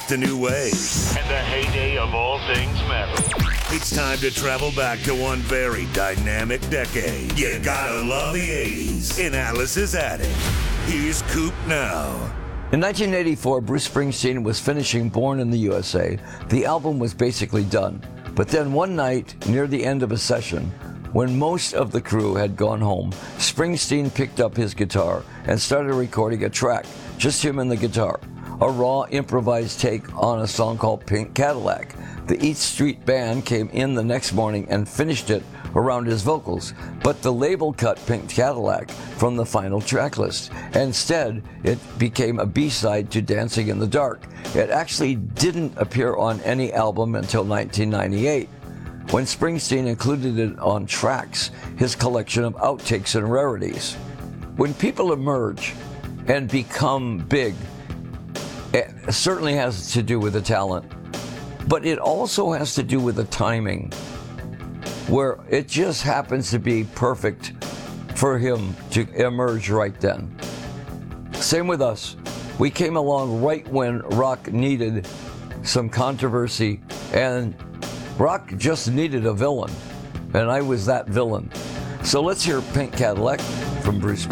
unlock the new wave. And the heyday of all things metal. It's time to travel back to one very dynamic decade. You gotta love the 80s in Alice's Attic. Here's Coop now. In 1984, Bruce Springsteen was finishing Born in the USA. The album was basically done. But then one night, near the end of a session, when most of the crew had gone home, Springsteen picked up his guitar and started recording a track, just him and the guitar, a raw improvised take on a song called Pink Cadillac. The East Street Band came in the next morning and finished it around his vocals, but the label cut Pink Cadillac from the final track list. Instead, it became a B-side to Dancing in the Dark. It actually didn't appear on any album until 1998. When Springsteen included it on Tracks, his collection of outtakes and rarities. When people emerge and become big, it certainly has to do with the talent, but it also has to do with the timing, where it just happens to be perfect for him to emerge right then. Same with us. We came along right when rock needed some controversy, and rock just needed a villain, and I was that villain. So let's hear Pink Cadillac from Bruce Springsteen.